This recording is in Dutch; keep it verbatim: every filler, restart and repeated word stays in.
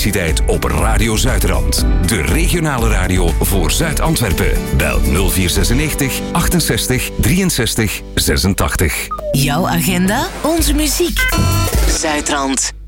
elektriciteit op Radio Zuidrand. De regionale radio voor Zuid-Antwerpen. Bel nul vier zesennegentig achtenzestig drieënzestig zesentachtig. Jouw agenda, onze muziek. Zuidrand.